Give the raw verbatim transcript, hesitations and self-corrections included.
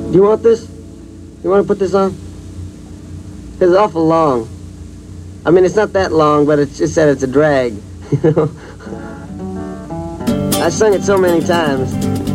Do you want this? You want to put this on? It's awful long. I mean, it's not that long, but it's just that it's a drag. You know? I sung it so many times.